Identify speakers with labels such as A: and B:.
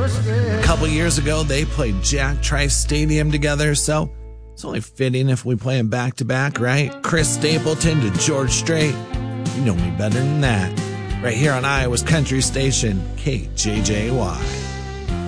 A: A couple years ago, they played Jack Trice Stadium together, so it's only fitting if we play them back-to-back, right? Chris Stapleton to George Strait. You know me better than that. Right here on Iowa's Country Station, KJJY.